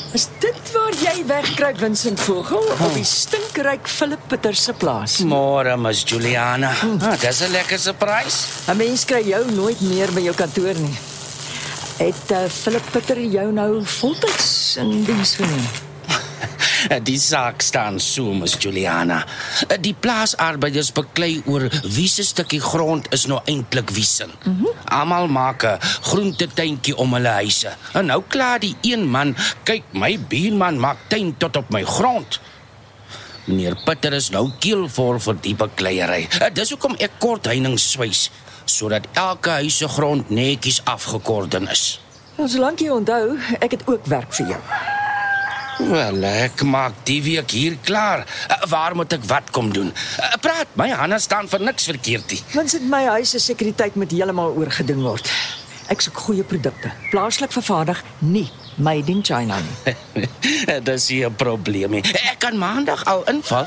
Is dit waar jy wegkruip, Vincent Vogel, op die stinkryk Philip Pitter se plaas? Môre, Miss Juliana. Dis 'n lekker surprise. 'n Mens kry jou nooit meer by jou kantoor nie. Het Philip Pitter jou nou voltyds in diens geneem? Die saak staan so, Miss Juliana. Die plaasarbeiders beklei oor wie se stukkie grond is nou eintlik wie se. Almal maak 'n groentetuintjie om hulle huise. En nou klaar die een man, kyk, my buurman maak tuin tot op my grond. Meneer Pitter is nou keelvol vir die bekleierery. Dis hoekom ek kort heining swys, sodat elke huis se grond netjies afgekorden is. Nou, solank jy onthou, ek het ook werk vir jou. Wel, ek maak die week hier klaar. Waar moet ek wat kom doen? Praat, my hande staan vir niks verkeerd nie. Vincent, my huis se sekuriteit moet heeltemal oorgedoen word. Ek soek goeie produkte, plaaslik vervaardig, nie made in China nie. Dis nie 'n probleem nie. Ek kan maandag al inval.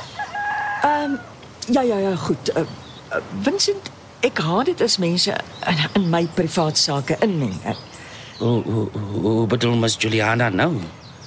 Ja, goed. Vincent, ek haat dit as mense in my privaat sake inmeng. Hoe bedoel Miss Juliana nou?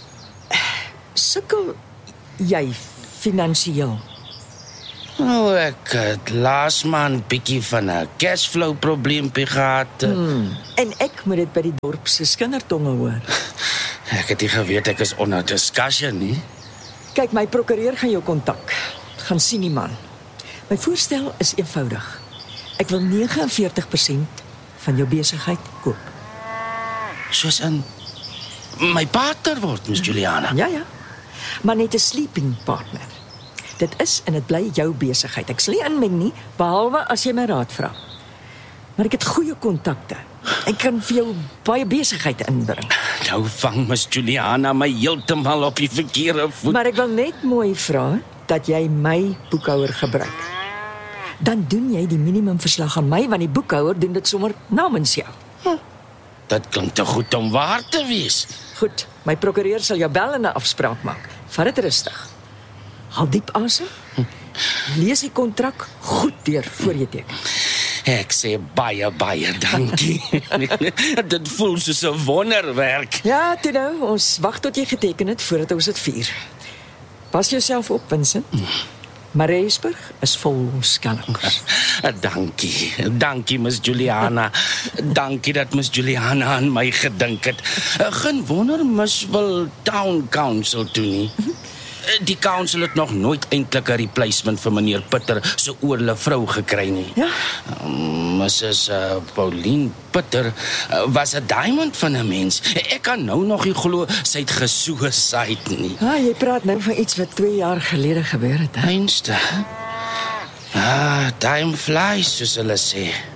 Sukkel jy finansiëel? Nou, ek het laas maand bietjie van 'n cashflow probleempie gehad. En ek moet dit by die dorp se skindertonge hoor. Ek het nie geweet ek is onder discussion nie. Kyk, my prokureur gaan jou kontak. Gaan sien die man. My voorstel is eenvoudig. Ek wil 49% van jou besigheid koop. Soos in my partner word, Miss Juliana. Ja. Maar net 'n sleeping partner. Dit is en dit bly jou besigheid. Ek sal nie inmeng nie, behalwe as jy my raad vra. Maar ek het goeie kontakte. Ek kan vir jou baie besigheid inbring. Nou vang Miss Juliana my heeltemal op die verkeerde voet. Maar ek wil net mooi vra dat jy my boekhouer gebruik. Dan doen jy die minimumverslag aan my, want die boekhouer doen dit sommer namens jou. Dit klink te goed om waar te wees. Goed, my prokureur sal jou bel en 'n afspraak maak. Vat dit rustig. Haal diep asem. Lees die kontrak goed deur voor jy teken. Ek sê baie dankie. Dit voel soos 'n wonderwerk. Ja, toe nou, ons wag tot jy geteken het voordat ons dit vier. Pas jouself op, Vincent. Mariesburg is vol skelms. Dankie Miss Juliana. Dankie dat Miss Juliana aan my gedink het. Geen wonder Miss wil Town Council toe nie. Die council het nog nooit eintlik 'n replacement vir meneer Pitter se oorle vrou gekry nie. Ja. Mrs. Pauline Pitter was 'n diamond van 'n mens. Ek kan nou nog nie glo sy het gesuicide nie. Jy praat nou van iets wat 2 jaar gelede gebeur het, hè? Einste. Time flies, soos hulle sê.